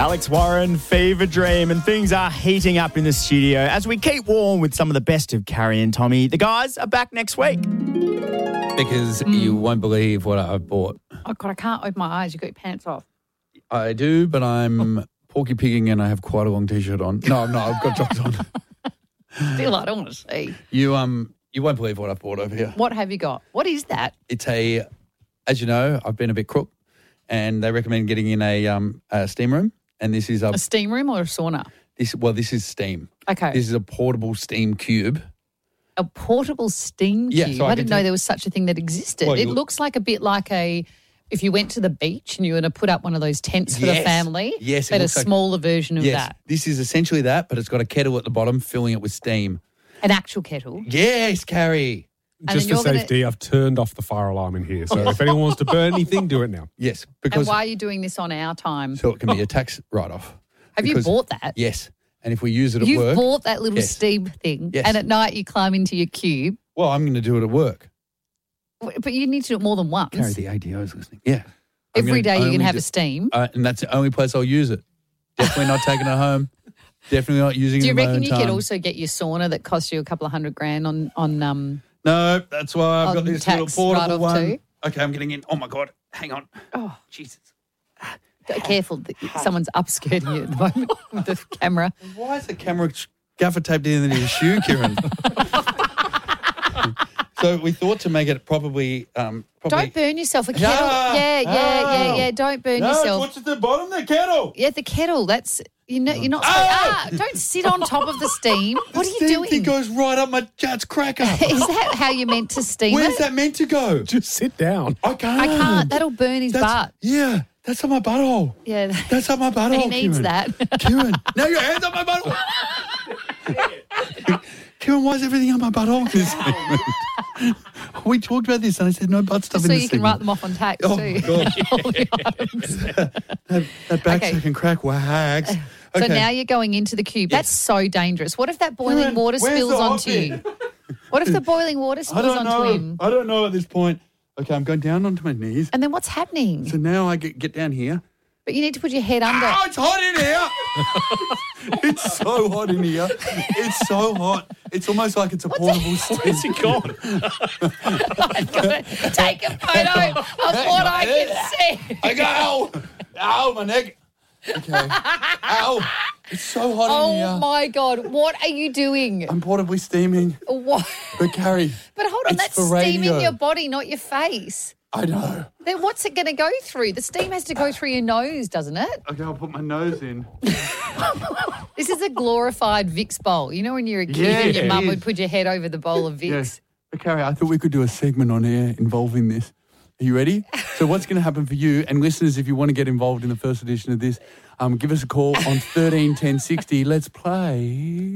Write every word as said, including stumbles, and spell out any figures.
Alex Warren, Fever Dream, and things are heating up in the studio as we keep warm with some of the best of Carrie and Tommy. The guys are back next week. Because mm. you won't believe what I've bought. Oh, God, I can't open my eyes. You've got your pants off. I do, but I'm porky pigging and I have quite a long T-shirt on. No, no, I've got jocks on. Still, I don't want to see. You um, you won't believe what I've bought over here. What have you got? What is that? It's a, as you know, I've been a bit crook, and they recommend getting in a um a steam room, and this is a, a steam room or a sauna. This well, this is steam. Okay, this is a portable steam cube. A portable steam cube. Yeah, so I, I didn't know take... there was such a thing that existed. Well, it looks like a bit like a. If you went to the beach and you were going to put up one of those tents for yes. the family, yes, but a like, smaller version of yes, that. This is essentially that, but it's got a kettle at the bottom filling it with steam. An actual kettle? Yes, Carrie. And Just for safety, gonna... I've turned off the fire alarm in here. So if anyone wants to burn anything, do it now. Yes. Because and why are you doing this on our time? So it can be a tax write-off. Have because, you bought that? Yes. And if we use it at You've work. You bought that little yes. steam thing, yes. and at night you climb into your cube. Well, I'm going to do it at work. But you need to do it more than once. Carrie, the A D O is listening. Yeah. Every day you can have do, a steam. Uh, and that's the only place I'll use it. Definitely not taking it home. Definitely not using it in my own time. Do you reckon you could also get your sauna that costs you a couple of hundred grand on... on um, no, that's why I've got this little portable one. Too? Okay, I'm getting in. Oh, my God. Hang on. Oh, Jesus. Careful. Someone's upskirting you at the moment with the camera. Why is the camera gaffer taped in your shoe, Kieran? So we thought to make it probably... Um, probably don't burn yourself. A kettle. Ah, yeah, yeah, ah, yeah, yeah. Don't burn no, yourself. What's at the bottom? The kettle. Yeah, the kettle. That's... You know, you're not supposed ah! ah, don't sit on top of the steam. What the are you doing? It goes right up my jat's cracker. Is that how you're meant to steam Where's it? that meant to go? Just sit down. I can't. I can't. That'll burn his that's, butt. Yeah, that's up my butthole. Yeah. That's up my butthole, He needs Kieran. that. Kieran, now your hands up my butthole. Kieran, why is everything on my butthole? We talked about this and I said no butt stuff Just in so this you can segment. write them off on tax oh, too. God. that, that back Okay. second crack wags. Okay. So now you're going into the cube. Yes. That's so dangerous. What if that boiling Kieran, water where's spills the onto you? What if the boiling water spills I don't onto know. him? I don't know at this point. Okay, I'm going down onto my knees. And then what's happening? So now I get, get down here. But you need to put your head under. Oh, it's hot in here. It's so hot in here. It's so hot. It's almost like it's a portable steam. Where's it gone? I've got to take a photo of what I can see. I go, ow. Ow, my neck. Okay. Ow. It's so hot Oh, in here. my God. What are you doing? I'm portably steaming. What? But, Carrie. But hold on, it's that's for steaming radio. your body, not your face. I know. Then what's it going to go through? The steam has to go through your nose, doesn't it? Okay, I'll put my nose in. This is a glorified Vicks bowl. You know when you're a kid Yeah, and your it mum is. would put your head over the bowl of Vicks? Yes. But, Carrie, I thought we could do a segment on air involving this. Are you ready? So what's going to happen for you? And listeners, if you want to get involved in the first edition of this, um, give us a call on thirteen ten sixty. Let's play.